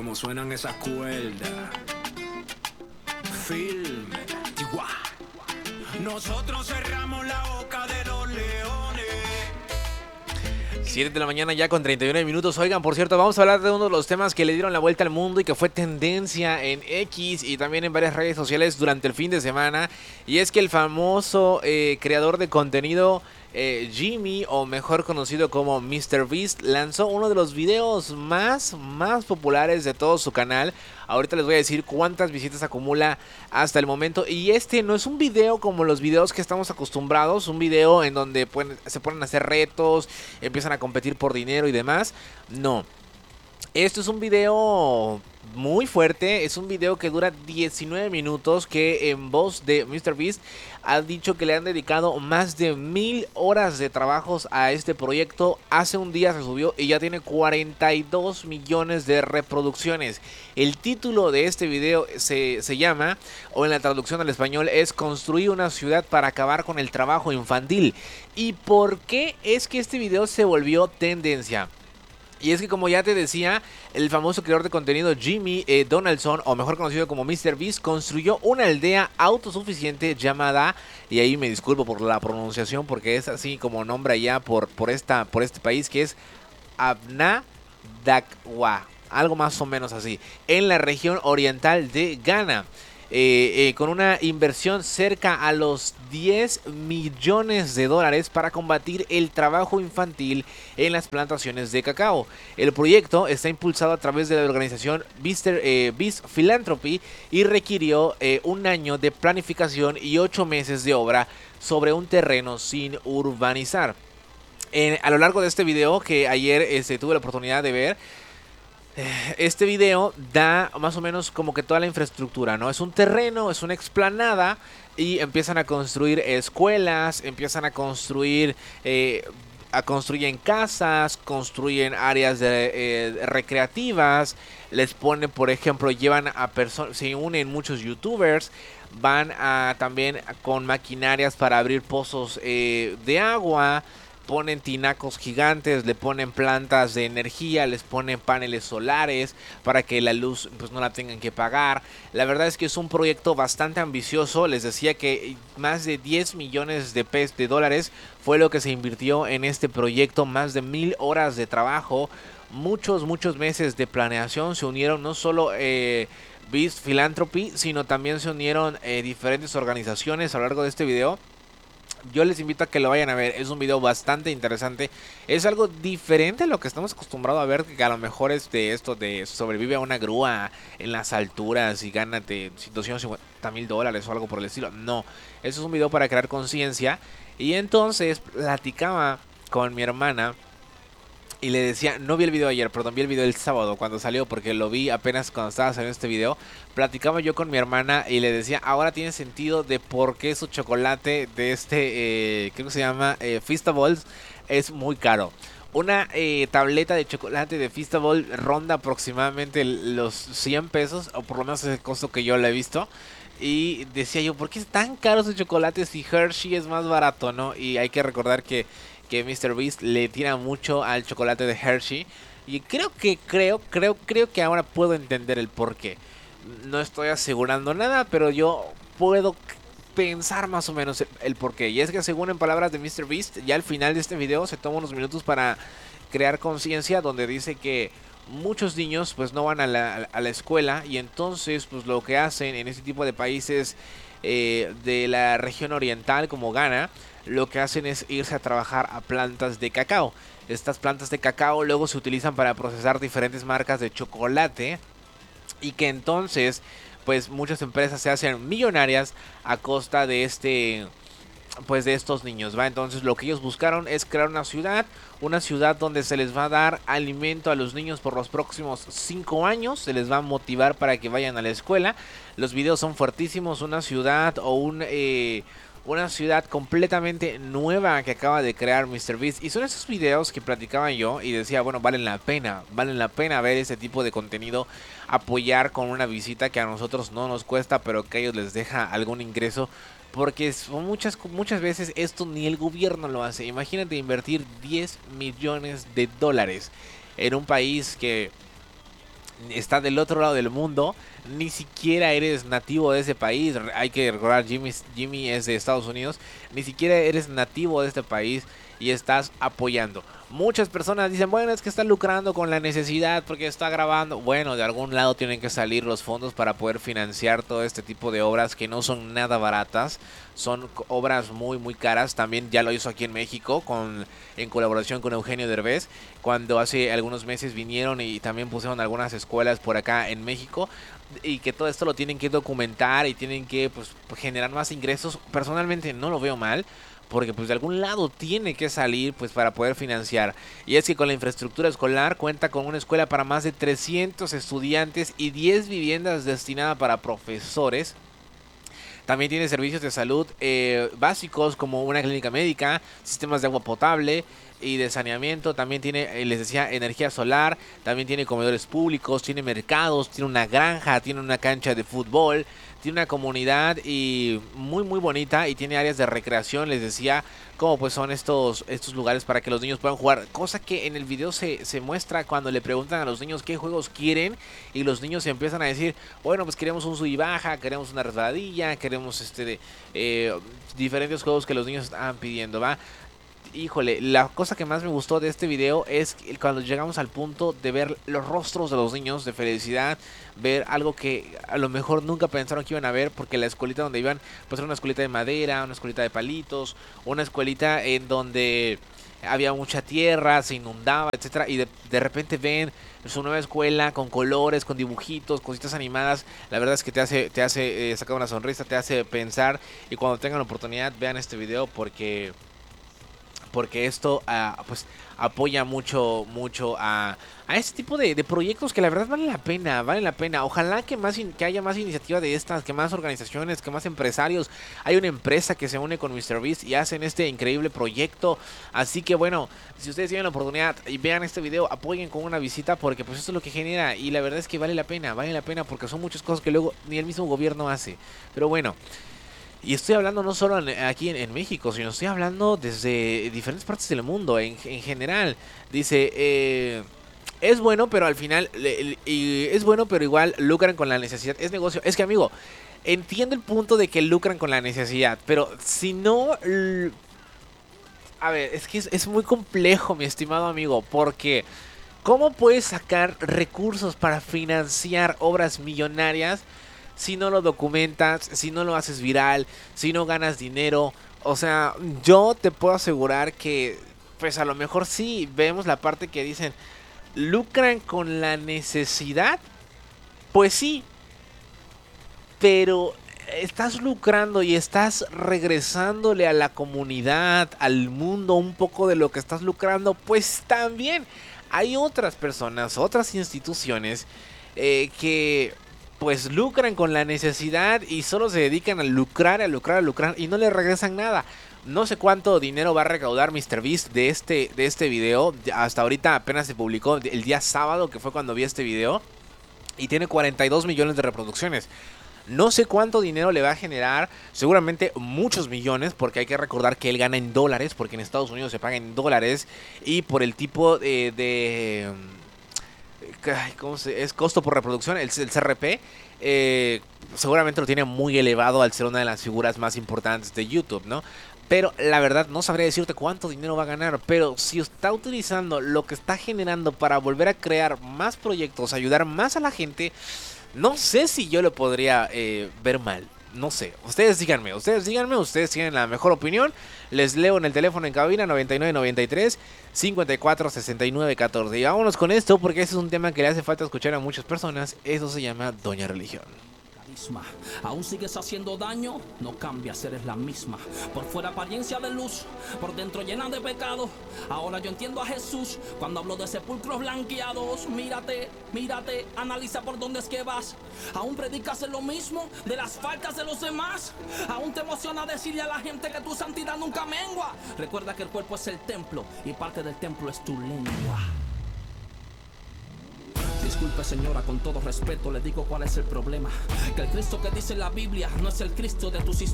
como suenan esas cuerdas. Firme, igual. Nosotros cerramos la boca de los leones. 7 de la mañana ya con 39 minutos. Oigan, por cierto, vamos a hablar de uno de los temas que le dieron la vuelta al mundo y que fue tendencia en X y también en varias redes sociales durante el fin de semana. Y es que el famoso creador de contenido Jimmy, o mejor conocido como MrBeast, lanzó uno de los videos más populares de todo su canal. Ahorita les voy a decir cuántas visitas acumula hasta el momento. Y este no es un video como los videos que estamos acostumbrados, un video en donde se ponen a hacer retos, empiezan a competir por dinero y demás. No. Esto es un video muy fuerte, es un video que dura 19 minutos, que en voz de MrBeast ha dicho que le han dedicado más de 1000 horas de trabajos a este proyecto. Hace un día se subió y ya tiene 42 millones de reproducciones. El título de este video se llama, o en la traducción al español, es Construir una ciudad para acabar con el trabajo infantil. ¿Y por qué es que este video se volvió tendencia? Y es que, como ya te decía, el famoso creador de contenido Jimmy Donaldson, o mejor conocido como MrBeast, construyó una aldea autosuficiente llamada, y ahí me disculpo por la pronunciación porque es así como nombra ya por este país, que es Abnadakwa, algo más o menos así, en la región oriental de Ghana. Con una inversión cerca a los 10 millones de dólares para combatir el trabajo infantil en las plantaciones de cacao. El proyecto está impulsado a través de la organización Beast Philanthropy y requirió un año de planificación y 8 meses de obra sobre un terreno sin urbanizar. A lo largo de este video que ayer tuve la oportunidad de ver, este video da más o menos como que toda la infraestructura, ¿no? Es un terreno, es una explanada y empiezan a construir escuelas, empiezan a construir, construyen casas, construyen áreas recreativas, les ponen, por ejemplo, llevan a personas, se unen muchos youtubers, van también con maquinarias para abrir pozos de agua. Ponen tinacos gigantes, le ponen plantas de energía, les ponen paneles solares para que la luz pues no la tengan que pagar. La verdad es que es un proyecto bastante ambicioso. Les decía que más de 10 millones de dólares fue lo que se invirtió en este proyecto. Más de 1000 horas de trabajo, muchos meses de planeación. Se unieron no solo Beast Philanthropy, sino también se unieron diferentes organizaciones a lo largo de este video. Yo les invito a que lo vayan a ver, es un video bastante interesante, es algo diferente a lo que estamos acostumbrados a ver, que a lo mejor es de esto de sobrevive a una grúa en las alturas y gánate 250,000 dólares o algo por el estilo. No, eso es un video para crear conciencia. Y entonces platicaba con mi hermana y le decía, no vi el video ayer, perdón, vi el video el sábado cuando salió, porque lo vi apenas cuando estaba saliendo este video. Platicaba yo con mi hermana y le decía, ahora tiene sentido de por qué su chocolate de creo que se llama Feastables, es muy caro. Una tableta de chocolate de Feastables ronda aproximadamente los 100 pesos, o por lo menos es el costo que yo le he visto. Y decía yo, ¿por qué es tan caro ese chocolate si Hershey es más barato, no? Y hay que recordar que MrBeast le tira mucho al chocolate de Hershey. Y creo que ahora puedo entender el porqué. No estoy asegurando nada, pero yo puedo pensar más o menos el porqué. Y es que, según en palabras de MrBeast, ya al final de este video se toma unos minutos para crear conciencia, donde dice que muchos niños pues no van a la escuela, y entonces pues lo que hacen en este tipo de países de la región oriental como Ghana, lo que hacen es irse a trabajar a plantas de cacao. Estas plantas de cacao luego se utilizan para procesar diferentes marcas de chocolate, y que entonces pues muchas empresas se hacen millonarias a costa de pues de estos niños, ¿va? Entonces lo que ellos buscaron es crear una ciudad donde se les va a dar alimento a los niños por los próximos 5 años, se les va a motivar para que vayan a la escuela. Los videos son fuertísimos, una ciudad una ciudad completamente nueva que acaba de crear MrBeast. Y son esos videos que platicaba yo y decía, bueno, valen la pena ver ese tipo de contenido, apoyar con una visita que a nosotros no nos cuesta, pero que a ellos les deja algún ingreso. Porque son muchas veces esto ni el gobierno lo hace. Imagínate invertir 10 millones de dólares en un país que está del otro lado del mundo, ni siquiera eres nativo de ese país. Hay que recordar, Jimmy es de Estados Unidos, ni siquiera eres nativo de este país y estás apoyando. Muchas personas dicen, bueno, es que está lucrando con la necesidad porque está grabando. Bueno, de algún lado tienen que salir los fondos para poder financiar todo este tipo de obras que no son nada baratas. Son obras muy muy caras. También ya lo hizo aquí en México en colaboración con Eugenio Derbez, cuando hace algunos meses vinieron y también pusieron algunas escuelas por acá en México. Y que todo esto lo tienen que documentar y tienen que pues generar más ingresos. Personalmente no lo veo mal, porque pues de algún lado tiene que salir pues para poder financiar. Y es que con la infraestructura escolar cuenta con una escuela para más de 300 estudiantes y 10 viviendas destinadas para profesores. También tiene servicios de salud básicos como una clínica médica, sistemas de agua potable y de saneamiento. También tiene, les decía, energía solar. También tiene comedores públicos, tiene mercados, tiene una granja, tiene una cancha de fútbol. Tiene una comunidad y muy muy bonita, y tiene áreas de recreación. Les decía cómo pues son estos lugares para que los niños puedan jugar, cosa que en el video se muestra cuando le preguntan a los niños qué juegos quieren, y los niños se empiezan a decir, bueno, pues queremos un sub y baja, queremos una resbaladilla, queremos diferentes juegos que los niños estaban pidiendo, ¿va? Híjole, la cosa que más me gustó de este video es cuando llegamos al punto de ver los rostros de los niños de felicidad, ver algo que a lo mejor nunca pensaron que iban a ver, porque la escuelita donde iban pues era una escuelita de madera, una escuelita de palitos, una escuelita en donde había mucha tierra, se inundaba, etcétera, y de repente ven su nueva escuela con colores, con dibujitos, cositas animadas. La verdad es que te hace sacar una sonrisa, te hace pensar, y cuando tengan la oportunidad vean este video porque esto pues apoya mucho a este tipo de proyectos que la verdad valen la pena. Ojalá que haya más iniciativa de estas, que más organizaciones, que más empresarios. Hay una empresa que se une con MrBeast y hacen este increíble proyecto. Así que bueno, si ustedes tienen la oportunidad y vean este video, apoyen con una visita, porque pues esto es lo que genera, y la verdad es que vale la pena porque son muchas cosas que luego ni el mismo gobierno hace. Pero bueno, y estoy hablando no solo aquí en México, sino estoy hablando desde diferentes partes del mundo, en general. Dice, es bueno, pero al final, es bueno, pero igual lucran con la necesidad. Es negocio. Es que, amigo, entiendo el punto de que lucran con la necesidad, pero si no... A ver, es que es muy complejo, mi estimado amigo, porque ¿cómo puedes sacar recursos para financiar obras millonarias si no lo documentas, si no lo haces viral, si no ganas dinero? O sea, yo te puedo asegurar que pues a lo mejor sí vemos la parte que dicen lucran con la necesidad. Pues sí, pero estás lucrando y estás regresándole a la comunidad, al mundo, un poco de lo que estás lucrando. Pues también hay otras personas, otras instituciones que pues lucran con la necesidad y solo se dedican a lucrar y no le regresan nada. No sé cuánto dinero va a recaudar MrBeast de este video. Hasta ahorita apenas se publicó el día sábado, que fue cuando vi este video, y tiene 42 millones de reproducciones. No sé cuánto dinero le va a generar, seguramente muchos millones, porque hay que recordar que él gana en dólares, porque en Estados Unidos se paga en dólares, y por el tipo ¿cómo es? Costo por reproducción, el CRP, seguramente lo tiene muy elevado al ser una de las figuras más importantes de YouTube, ¿no? Pero la verdad no sabría decirte cuánto dinero va a ganar. Pero si está utilizando lo que está generando para volver a crear más proyectos, ayudar más a la gente, no sé si yo lo podría ver mal. No sé, ustedes díganme, ustedes tienen la mejor opinión. Les leo en el teléfono en cabina 9993 54 69 14. Y vámonos con esto, porque ese es un tema que le hace falta escuchar a muchas personas. Eso se llama Doña Religión. Aún sigues haciendo daño, no cambias, eres la misma. Por fuera apariencia de luz, por dentro llena de pecado. Ahora yo entiendo a Jesús cuando hablo de sepulcros blanqueados. Mírate, analiza por dónde es que vas. Aún predicas en lo mismo de las faltas de los demás. Aún te emociona decirle a la gente que tu santidad nunca mengua. Recuerda que el cuerpo es el templo y parte del templo es tu lengua. Disculpe, señora, con todo respeto le digo cuál es el problema. Que el Cristo que dice la Biblia no es el Cristo de tus historias.